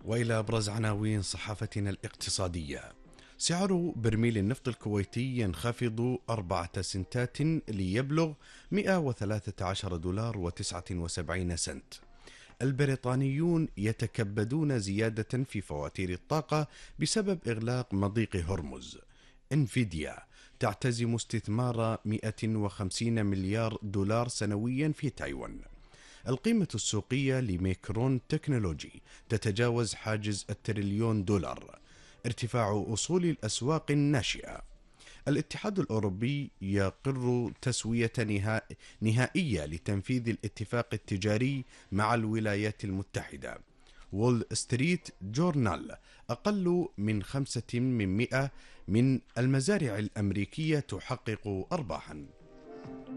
وإلى أبرز عناوين صحافتنا الاقتصادية. سعر برميل النفط الكويتي ينخفض 4 سنتات ليبلغ $113.79. البريطانيون يتكبدون زيادة في فواتير الطاقة بسبب إغلاق مضيق هرمز. انفيديا تعتزم استثمار 150 مليار دولار سنويا في تايوان. القيمة السوقية لميكرون تكنولوجي تتجاوز حاجز $1 تريليون. ارتفاع أصول الأسواق الناشئة. الاتحاد الأوروبي يقر تسوية نهائية لتنفيذ الاتفاق التجاري مع الولايات المتحدة. وول ستريت جورنال: أقل من 5% من المزارع الأمريكية تحقق أرباحا.